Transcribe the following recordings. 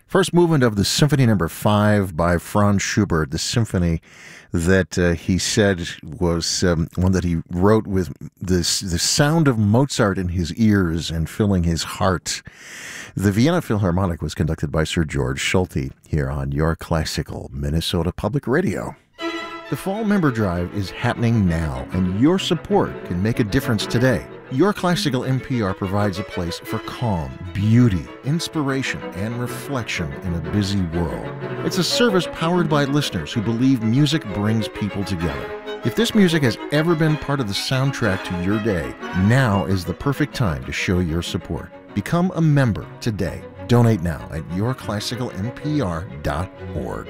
First movement of the Symphony Number 5 by Franz Schubert, the symphony that he said was one that he wrote with the sound of Mozart in his ears and filling his heart. The Vienna Philharmonic was conducted by Sir George Solti here on Your Classical Minnesota Public Radio. The Fall Member Drive is happening now, and your support can make a difference today. Your Classical NPR provides a place for calm, beauty, inspiration, and reflection in a busy world. It's a service powered by listeners who believe music brings people together. If this music has ever been part of the soundtrack to your day, now is the perfect time to show your support. Become a member today. Donate now at yourclassicalnpr.org.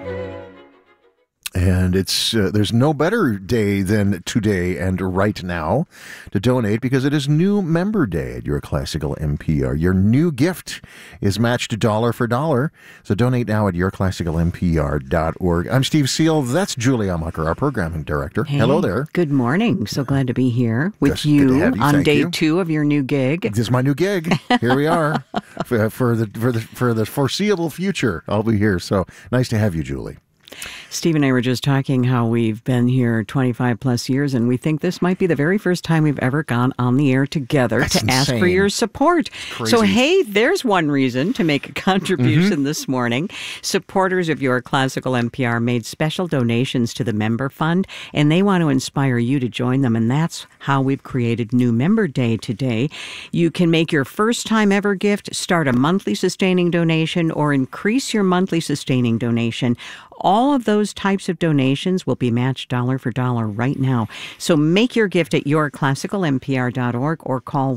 And there's no better day than today and right now to donate, because it is New Member Day at Your Classical NPR. Your new gift is matched dollar for dollar. So donate now at yourclassicalnpr.org. I'm Steve Seal. That's Julie Amacher, our programming director. Hey, hello there. Good morning. So glad to be here with Good to have you. on Thank day you. 2 of your new gig. This is my new gig. Here we are for the foreseeable future. I'll be here. So nice to have you, Julie. Steve and I were just talking how we've been here 25 plus years, and we think this might be the very first time we've ever gone on the air together That's ask for insane. your support. Crazy. So, hey, there's one reason to make a contribution this morning. Supporters of Your Classical NPR made special donations to the Member Fund, and they want to inspire you to join them, and that's how we've created New Member Day today. You can make your first time ever gift, start a monthly sustaining donation, or increase your monthly sustaining donation. All of those types of donations will be matched dollar for dollar right now. So make your gift at yourclassicalnpr.org or call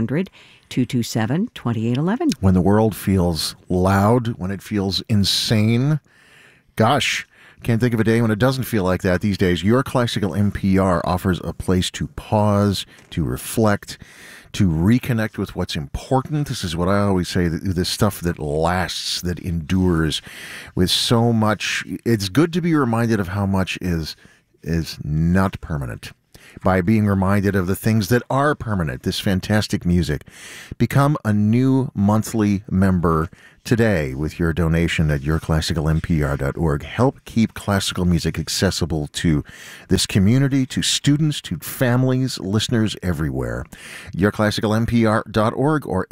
1-800-227-2811. When the world feels loud, when it feels insane, gosh, can't think of a day when it doesn't feel like that these days. Your Classical NPR offers a place to pause, to reflect, to reconnect with what's important. This is what I always say, the stuff that lasts, that endures with so much. It's good to be reminded of how much is not permanent by being reminded of the things that are permanent, this fantastic music. Become a new monthly member today with your donation at yourclassicalnpr.org. Help keep classical music accessible to this community, to students, to families, listeners everywhere. yourclassicalnpr.org or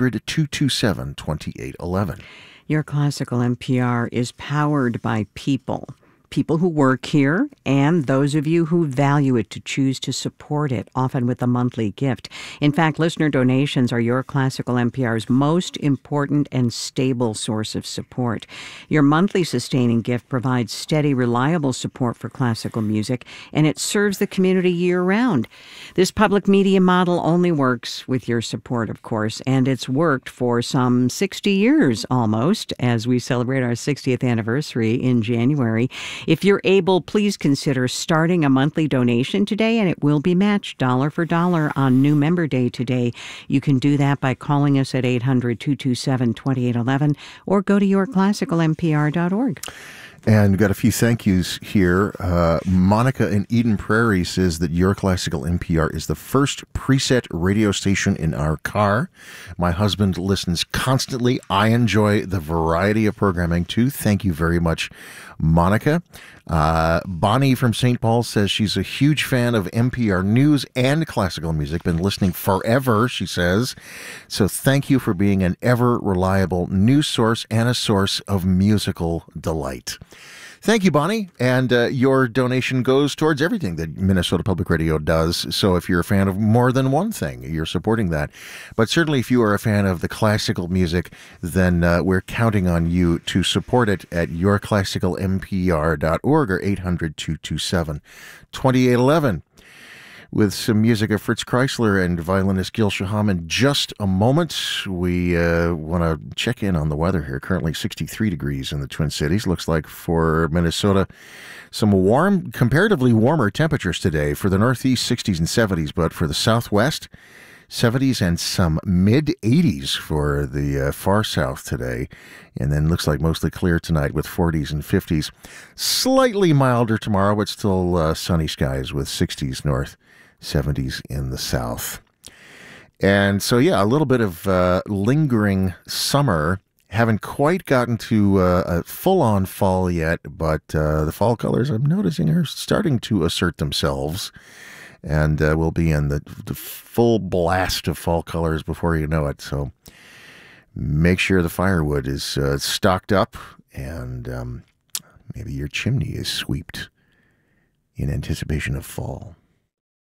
800-227-2811. Your Classical NPR is powered by people who work here, and those of you who value it to choose to support it, often with a monthly gift. In fact, listener donations are Your Classical NPR's most important and stable source of support. Your monthly sustaining gift provides steady, reliable support for classical music, and it serves the community year-round. This public media model only works with your support, of course, and it's worked for some 60 years almost, as we celebrate our 60th anniversary in January. If you're able, please consider starting a monthly donation today, and it will be matched dollar for dollar on New Member Day today. You can do that by calling us at 800-227-2811 or go to yourclassicalnpr.org. And got a few thank yous here. Monica in Eden Prairie says that Your Classical NPR is the first preset radio station in our car. My husband listens constantly. I enjoy the variety of programming too. Thank you very much, Monica. Bonnie from St. Paul says she's a huge fan of NPR news and classical music. Been listening forever, she says. So thank you for being an ever reliable news source and a source of musical delight. Thank you, Bonnie. And your donation goes towards everything that Minnesota Public Radio does. So if you're a fan of more than one thing, you're supporting that. But certainly if you are a fan of the classical music, then we're counting on you to support it at yourclassicalnpr.org or 800-227-2811. With some music of Fritz Kreisler and violinist Gil Shaham in just a moment. We want to check in on the weather here. Currently 63 degrees in the Twin Cities. Looks like for Minnesota, some comparatively warmer temperatures today. For the Northeast, 60s and 70s, but for the Southwest, 70s and some mid-80s for the far south today. And then looks like mostly clear tonight with 40s and 50s. Slightly milder tomorrow, but still sunny skies with 60s north, 70s in the south. And so, yeah, a little bit of lingering summer Haven't quite gotten to a full-on fall yet, but the fall colors I'm noticing are starting to assert themselves, and we'll be in the full blast of fall colors before you know it. So make sure the firewood is stocked up, and maybe your chimney is swept in anticipation of fall.